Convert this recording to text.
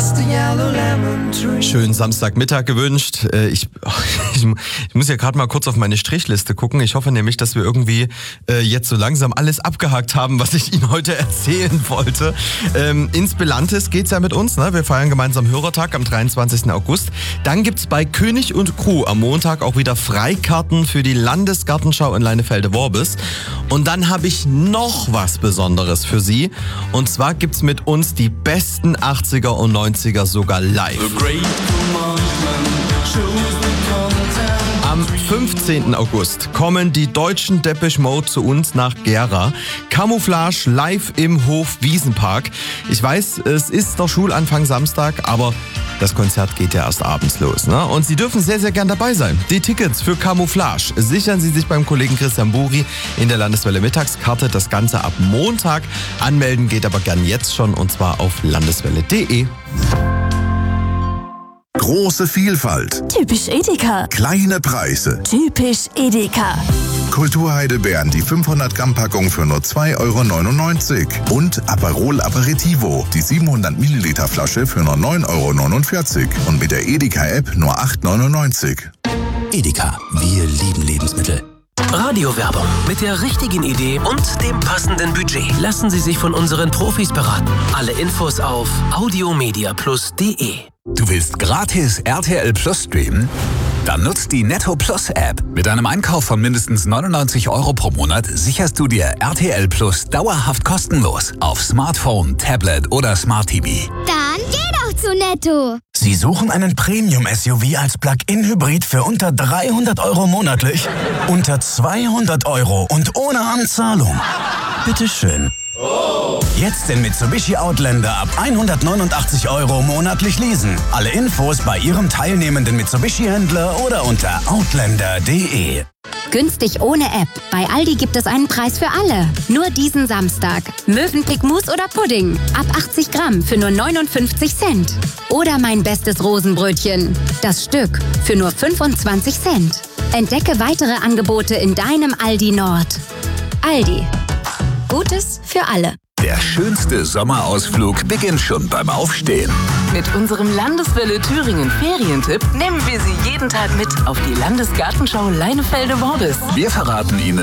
Schönen Samstagmittag gewünscht. Ich muss ja gerade mal kurz auf meine Strichliste gucken. Ich hoffe nämlich, dass wir irgendwie jetzt so langsam alles abgehakt haben, was ich Ihnen heute erzählen wollte. Ins Belantes geht's ja mit uns. Ne? Wir feiern gemeinsam Hörertag am 23. August. Dann gibt's bei König und Kuh am Montag auch wieder Freikarten für die Landesgartenschau in Leinefelde-Worbis. Und dann habe ich noch was Besonderes für Sie. Und zwar gibt's mit uns die besten 80er und 90er sogar live. Am 15. August kommen die deutschen Depeche Mode zu uns nach Gera. Camouflage live im Hof Wiesenpark. Ich weiß, es ist der Schulanfang Samstag, aber das Konzert geht ja erst abends los. Ne? Und Sie dürfen sehr, sehr gern dabei sein. Die Tickets für Camouflage sichern Sie sich beim Kollegen Christian Buri in der Landeswelle Mittagskarte. Das Ganze ab Montag. Anmelden geht aber gern jetzt schon, und zwar auf landeswelle.de. Große Vielfalt. Typisch Edeka. Kleine Preise. Typisch Edeka. Kulturheidelbeeren, die 500 Gramm Packung für nur 2,99 €. Und Aperol Aperitivo, die 700 Milliliter Flasche für nur 9,49 €. Und mit der Edeka-App nur 8,99 €. Edeka, wir lieben Lebensmittel. Radiowerbung mit der richtigen Idee und dem passenden Budget. Lassen Sie sich von unseren Profis beraten. Alle Infos auf audiomediaplus.de. Du willst gratis RTL Plus streamen? Dann nutzt die Netto Plus App. Mit einem Einkauf von mindestens 99 € pro Monat sicherst du dir RTL Plus dauerhaft kostenlos auf Smartphone, Tablet oder Smart TV. Dann geh doch zu Netto. Sie suchen einen Premium-SUV als Plug-in-Hybrid für unter 300 € monatlich? Unter 200 € und ohne Anzahlung? Bitteschön. Jetzt den Mitsubishi Outlander ab 189 € monatlich leasen. Alle Infos bei Ihrem teilnehmenden Mitsubishi-Händler oder unter outlander.de. Günstig ohne App. Bei Aldi gibt es einen Preis für alle. Nur diesen Samstag. Mövenpick Mousse oder Pudding. Ab 80 Gramm für nur 59 Cent. Oder mein bestes Rosenbrötchen. Das Stück für nur 25 Cent. Entdecke weitere Angebote in deinem Aldi Nord. Aldi. Gutes für alle. Der schönste Sommerausflug beginnt schon beim Aufstehen. Mit unserem Landeswelle Thüringen Ferientipp nehmen wir Sie jeden Tag mit auf die Landesgartenschau Leinefelde-Worbis. Wir verraten Ihnen